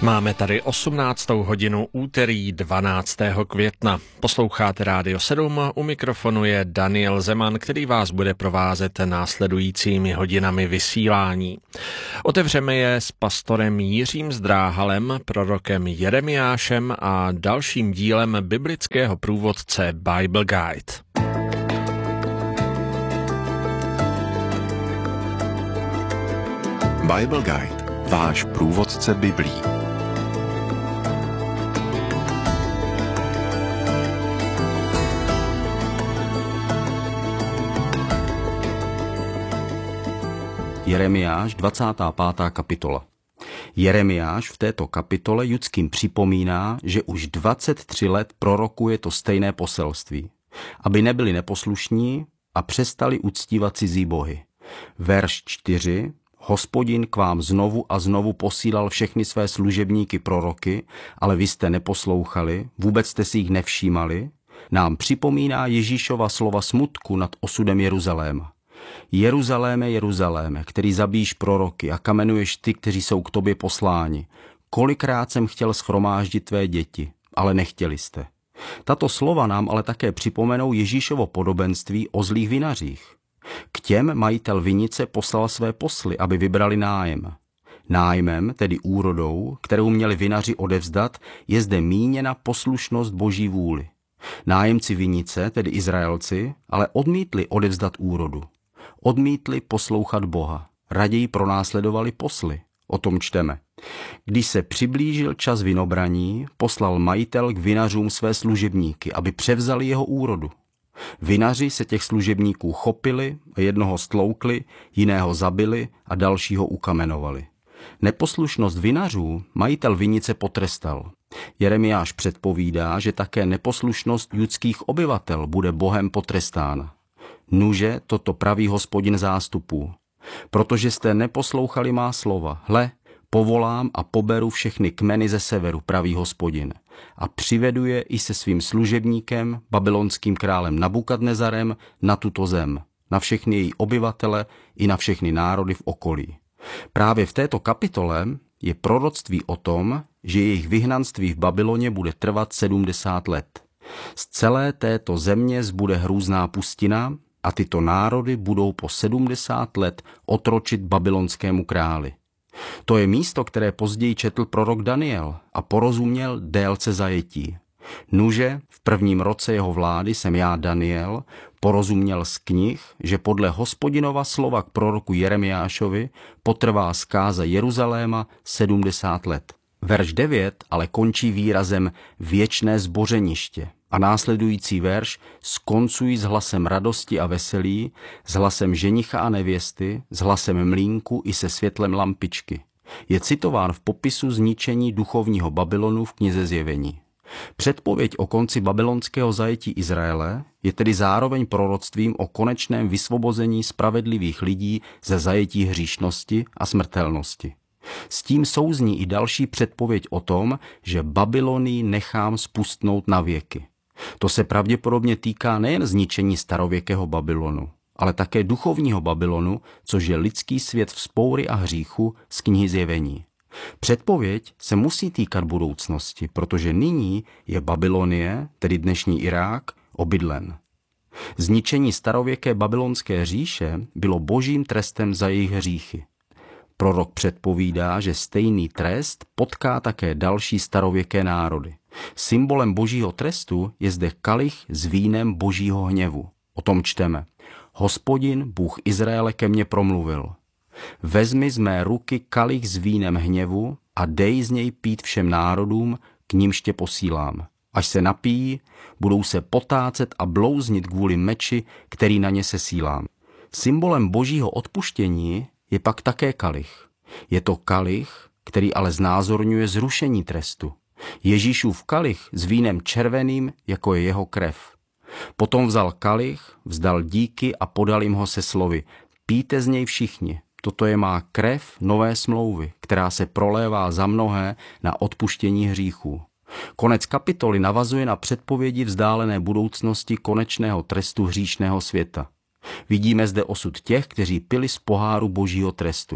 Máme tady 18. hodinu úterý 12. května. Posloucháte Rádio 7, u mikrofonu je Daniel Zeman, který vás bude provázet následujícími hodinami vysílání. Otevřeme je s pastorem Jiřím Zdráhalem, prorokem Jeremiášem a dalším dílem biblického průvodce Bible Guide. Bible Guide, váš průvodce Biblí. Jeremiáš, 25. kapitola. Jeremiáš v této kapitole judským připomíná, že už 23 let prorokuje to stejné poselství, aby nebyli neposlušní a přestali uctívat cizí bohy. Verš 4. Hospodin k vám znovu a znovu posílal všechny své služebníky proroky, ale vy jste neposlouchali, vůbec jste si jich nevšímali, nám připomíná Ježíšova slova smutku nad osudem Jeruzaléma. Jeruzaléme, Jeruzaléme, který zabíjíš proroky a kamenuješ ty, kteří jsou k tobě posláni. Kolikrát jsem chtěl shromáždit tvé děti, ale nechtěli jste. Tato slova nám ale také připomenou Ježíšovo podobenství o zlých vinařích. K těm majitel vinice poslal své posly, aby vybrali nájem. Nájmem, tedy úrodou, kterou měli vinaři odevzdat, je zde míněna poslušnost Boží vůli. Nájemci vinice, tedy Izraelci, ale odmítli odevzdat úrodu. Odmítli poslouchat Boha. Raději pronásledovali posly. O tom čteme. Když se přiblížil čas vinobraní, poslal majitel k vinařům své služebníky, aby převzali jeho úrodu. Vinaři se těch služebníků chopili, jednoho stloukli, jiného zabili a dalšího ukamenovali. Neposlušnost vinařů majitel vinice potrestal. Jeremiáš předpovídá, že také neposlušnost judských obyvatel bude Bohem potrestána. Nuže, toto praví Hospodin zástupů. Protože jste neposlouchali má slova, hle, povolám a poberu všechny kmeny ze severu, praví Hospodin, a přivedu je i se svým služebníkem, babylonským králem Nabukadnezarem, na tuto zem, na všechny její obyvatele i na všechny národy v okolí. Právě v této kapitole je proroctví o tom, že jejich vyhnanství v Babyloně bude trvat 70 let. Z celé této země zbude hrůzná pustina a tyto národy budou po 70 let otročit babylonskému králi. To je místo, které později četl prorok Daniel a porozuměl délce zajetí. Nuže, v prvním roce jeho vlády jsem já, Daniel, porozuměl z knih, že podle Hospodinova slova k proroku Jeremiášovi potrvá zkáza Jeruzaléma 70 let. Verš 9 ale končí výrazem věčné zbořeniště a následující verš skoncují s hlasem radosti a veselí, s hlasem ženicha a nevěsty, s hlasem mlýnku i se světlem lampičky. Je citován v popisu zničení duchovního Babylonu v knize Zjevení. Předpověď o konci babylonského zajetí Izraele je tedy zároveň proroctvím o konečném vysvobození spravedlivých lidí ze zajetí hříšnosti a smrtelnosti. S tím souzní i další předpověď o tom, že Babylonii nechám spustnout na věky. To se pravděpodobně týká nejen zničení starověkého Babylonu, ale také duchovního Babylonu, což je lidský svět vzpoury a hříchu z knihy Zjevení. Předpověď se musí týkat budoucnosti, protože nyní je Babylonie, tedy dnešní Irák, obydlen. Zničení starověké babylonské říše bylo božím trestem za jejich hříchy. Prorok předpovídá, že stejný trest potká také další starověké národy. Symbolem božího trestu je zde kalich s vínem božího hněvu. O tom čteme. Hospodin, Bůh Izraele, ke mně promluvil. Vezmi z mé ruky kalich s vínem hněvu a dej z něj pít všem národům, k nímž tě posílám. Až se napijí, budou se potácet a blouznit kvůli meči, který na ně sesílám. Symbolem božího odpuštění je pak také kalich. Je to kalich, který ale znázorňuje zrušení trestu. Ježíšův kalich s vínem červeným, jako je jeho krev. Potom vzal kalich, vzdal díky a podal jim ho se slovy: pijte z něj všichni, toto je má krev nové smlouvy, která se prolévá za mnohé na odpuštění hříchů. Konec kapitoly navazuje na předpovědi vzdálené budoucnosti konečného trestu hříšného světa. Vidíme zde osud těch, kteří pili z poháru božího trestu.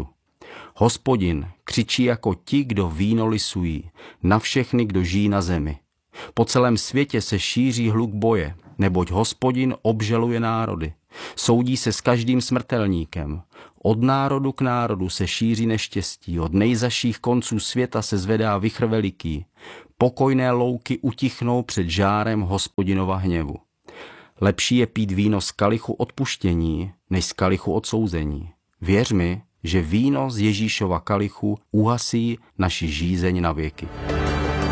Hospodin křičí jako ti, kdo víno lisují, na všechny, kdo žijí na zemi. Po celém světě se šíří hluk boje, neboť Hospodin obžaluje národy. Soudí se s každým smrtelníkem. Od národu k národu se šíří neštěstí, od nejzaších konců světa se zvedá vichr veliký. Pokojné louky utichnou před žárem Hospodinova hněvu. Lepší je pít víno z kalichu odpuštění, než z kalichu odsouzení. Věř mi, že víno z Ježíšova kalichu uhasí naši žízeň na věky.